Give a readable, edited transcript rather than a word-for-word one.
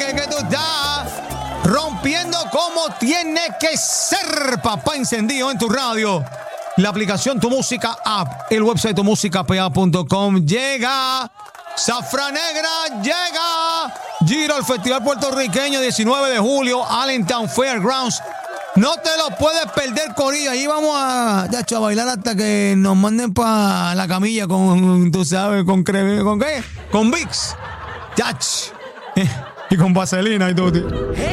que tú estás rompiendo como tiene que ser, papá, encendido en tu radio. La aplicación Tu Música App, el website tumusicapa.com. Llega Zafra Negra, llega Giro al Festival Puertorriqueño 19 de julio, Allentown Fairgrounds. No te lo puedes perder, corillo. Ahí vamos a bailar hasta que nos manden para la camilla con, tú sabes, ¿con qué? Con Vicks. Y con vaselina y todo.